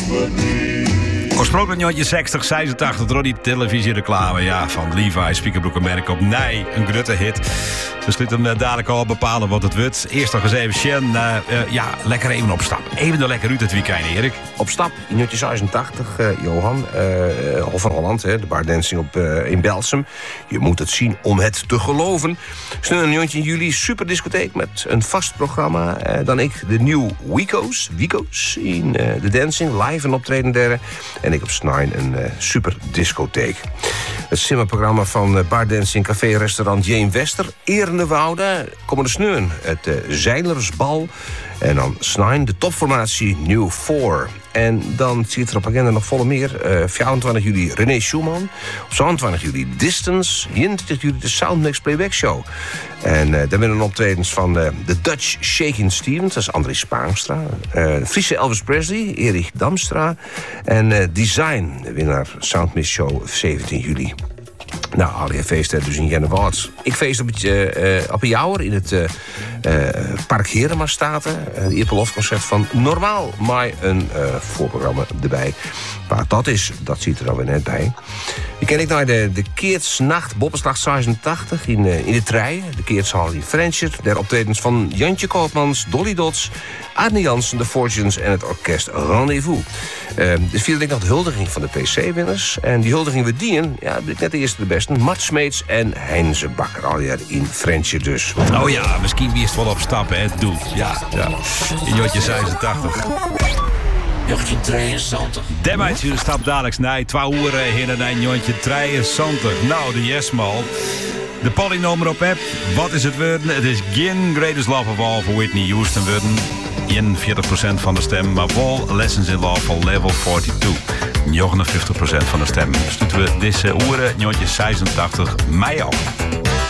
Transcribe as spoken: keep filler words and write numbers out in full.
Oorspronkelijk negentien zestig, zesentachtig door die televisiereclame ja, van Levi, spiekerbroekenmerk op Nij. Een grutte hit. We sluiten hem dadelijk al bepalen wat het wordt. Eerst nog eens even Sjen. Uh, uh, ja, lekker even op stap. Even er lekker uit het weekend, Erik. Op stap in negentien zesentachtig, uh, Johan. Uh, Hof van Holland, hè, de bardancing op, uh, in Belsum. Je moet het zien om het te geloven. Snel negentien juli, superdiscotheek met een vast programma. Uh, dan ik, de nieuwe Wico's. Wico's in uh, de dancing, live een optreden derde. En ik op Snijn, een uh, superdiscotheek. Het simmerprogramma van uh, bardancing café restaurant Jane Wester. Eernewoude, komende sneun. Het uh, Zeilersbal. En dan Snijn, de topformatie New Four. En dan ziet er op agenda nog volle meer. Uh, vierentwintig juli René Schumann. Op zevenentwintig juli Distance. eenentwintig juli de Soundmix Playback Show. En uh, dan binnen optredens van uh, de Dutch Shakin' Stevens. Dat is André Spaanstra. Uh, Friese Elvis Presley, Erik Damstra. En uh, Design, de winnaar Soundmix Show zeventien juli. Nou, al die feesten dus in januari. Ik feest op, het, uh, op een jouwer in het uh, uh, Park Heremastaten. Het uh, Ierpelhof-concert van Normaal. Maar een uh, voorprogramma erbij. Waar dat is, dat ziet er dan weer net bij. Die ken ik naar de, de Keertsnacht, Boppenslag zesentachtig in, uh, in de Treien. De Keertshal in Friendship. Der optredens van Jantje Koopmans, Dolly Dots, Arne Jansen, de Fortunes en het orkest Rendezvous. Uh, dus vierde ik nog de huldiging van de P C-winners. En die huldiging we dienen, ja, ben ik net de eerste de beste. Mart Smeets en Heinze Bakker. Al jaar in Friendship dus. Oh ja, misschien wie is het wel op stap, hè? Doe. Ja, ja. In negentien zesentachtig. negentien drieënzestig. Daarmee de stap dadelijk naar twee uur heen naar negentien drieënzestig. Nou, de Jesmal. De polynomer op app. Wat is het worden? Het is geen Greatest Love of All voor Whitney Houston worden. eenenveertig procent van de stem, maar wel Lessons in Love van Level tweeënveertig. negenenvijftig procent van de stem. Stuiten we deze uren negentien zesentachtig mei op.